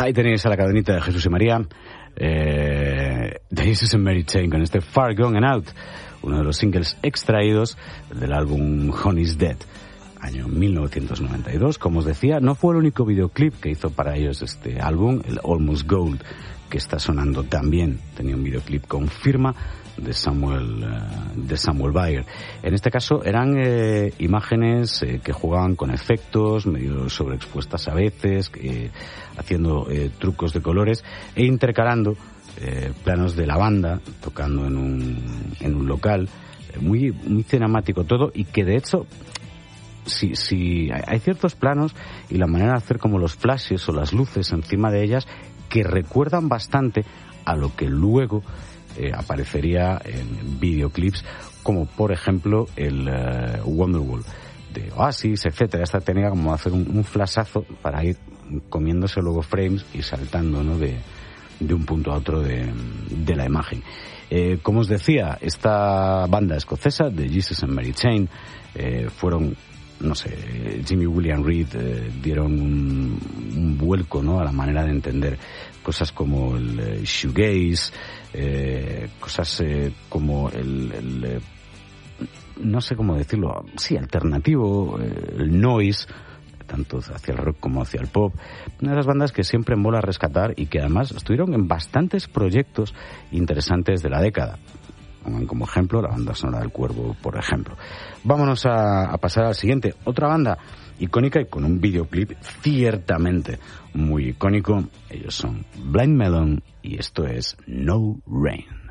Ahí tenéis a la cadenita de Jesús y María, de Jesus and Mary Chain, con este Far Gone and Out, uno de los singles extraídos del álbum Honey's Dead, año 1992. Como os decía, no fue el único videoclip que hizo para ellos este álbum, el Almost Gold, que está sonando también. Tenía un videoclip con firma de Samuel Bayer. En este caso eran imágenes que jugaban con efectos, medio sobreexpuestas a veces, haciendo trucos de colores e intercalando planos de la banda tocando en un local, muy cinemático todo, y que de hecho sí hay ciertos planos y la manera de hacer como los flashes o las luces encima de ellas que recuerdan bastante a lo que luego aparecería en videoclips, como por ejemplo el Wonderwall de Oasis, etcétera. Esta técnica como hacer un flashazo para ir comiéndose luego frames y saltando, ¿no?, de un punto a otro de la imagen. Como os decía, esta banda escocesa de Jesus and Mary Chain fueron, no sé, Jimmy William Reed dieron un vuelco, ¿no?, a la manera de entender cosas como el shoegaze, cosas como el no sé cómo decirlo, sí, alternativo, el noise, tanto hacia el rock como hacia el pop. Una de las bandas que siempre mola rescatar y que además estuvieron en bastantes proyectos interesantes de la década. Pongan como ejemplo la banda sonora del Cuervo, por ejemplo. Vámonos a pasar al siguiente. Otra banda icónica y con un videoclip ciertamente muy icónico. Ellos son Blind Melon y esto es No Rain.